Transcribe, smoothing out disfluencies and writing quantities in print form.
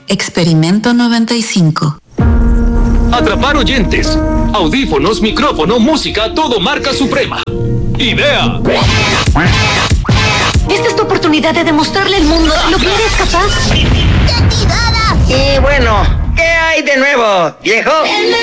Experimento 95. Atrapar oyentes. Audífonos, micrófono, música, todo marca Suprema. ¡Idea! Esta es tu oportunidad de demostrarle al mundo lo que eres capaz. Y bueno, ¿qué hay de nuevo, viejo?